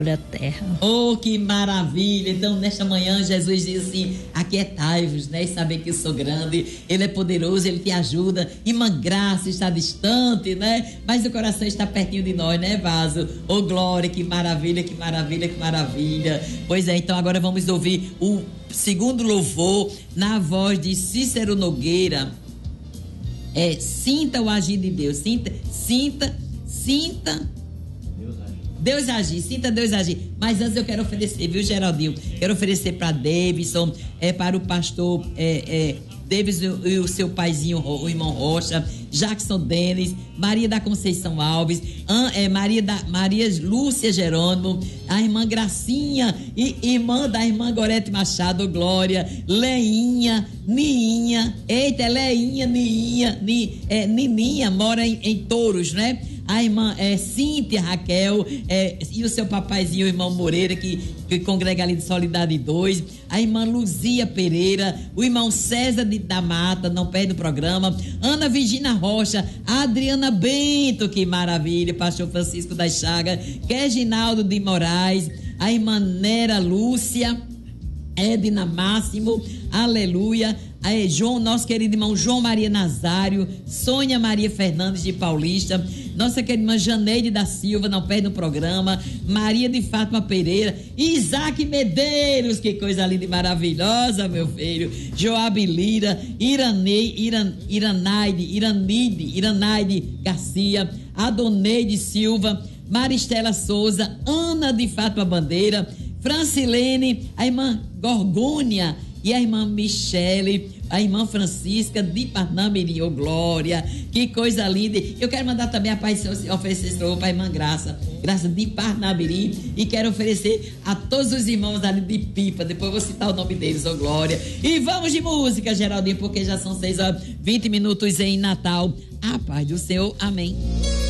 a terra. Oh, que maravilha! Então, nesta manhã, Jesus diz assim: aquietai-vos, né? E saber que eu sou grande, Ele é poderoso, Ele te ajuda. Irmã Graça está distante, né? Mas o coração está pertinho de nós, né, Vaso? Oh, glória, que maravilha, que maravilha, que maravilha. Pois é, então agora vamos ouvir o segundo louvor na voz de Cícero Nogueira. Sinta o agir de Deus. Sinta. Deus agir, sinta Deus agir. Mas antes eu quero oferecer, viu, Geraldinho? Quero oferecer para Davidson, para o pastor Davis e o seu paizinho, o irmão Rocha, Jackson Denis, Maria da Conceição Alves, Maria Lúcia Jerônimo, a irmã Gracinha, e irmã da irmã Gorete Machado, Glória, Leinha, Niinha, eita, Leinha, Nininha, mora em Touros, né? A irmã Cíntia Raquel, e o seu papaizinho, o irmão Moreira, que congrega ali de Solidade 2, a irmã Luzia Pereira, o irmão César da Mata, não perde o programa, Ana Virgínia Rocha, a Adriana Bento, que maravilha, pastor Francisco das Chagas, Reginaldo de Moraes, a irmã Nera Lúcia, Edna Máximo, aleluia, nosso querido irmão João Maria Nazário, Sônia Maria Fernandes de Paulista, nossa querida irmã Janeide da Silva, não perde o programa, Maria de Fátima Pereira, Isaac Medeiros, que coisa linda e maravilhosa, meu filho, Joabe Lira, Iranaide Garcia, Adoneide Silva, Maristela Souza, Ana de Fátima Bandeira, Francilene, a irmã Gorgônia e a irmã Michele, a irmã Francisca de Parnamirim, glória, que coisa linda. Eu quero mandar também a paz, oferecer esse louvor para a irmã Graça de Parnamirim, e quero oferecer a todos os irmãos ali de Pipa, depois vou citar o nome deles, glória. E vamos de música, Geraldinho, porque já são 6h20 em Natal. A paz do Senhor, amém.